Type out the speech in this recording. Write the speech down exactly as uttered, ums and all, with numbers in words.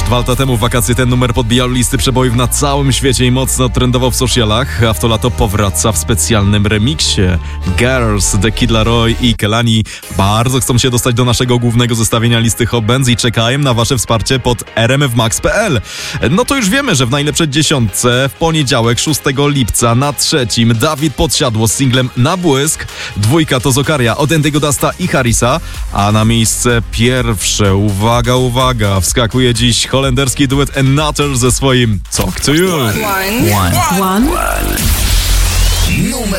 Dwa lata temu w wakacje ten numer podbijał listy przebojów na całym świecie i mocno trendował w socialach, a w to lato powraca w specjalnym remiksie. Girls, The Kid Laroi i Kehlani bardzo chcą się dostać do naszego głównego zestawienia listy Hot Bands i czekają na wasze wsparcie pod r m f max kropka p l. No to już wiemy, że w najlepszej dziesiątce w poniedziałek szóstego lipca na trzecim Dawid Podsiadło z singlem Na Błysk, dwójka to Zokaria od Andy'ego Dusta i Harrisa, a na miejsce pierwsze, uwaga, uwaga, wskakuje dziś holenderski duet Another ze swoim Talk to You. One. One. One.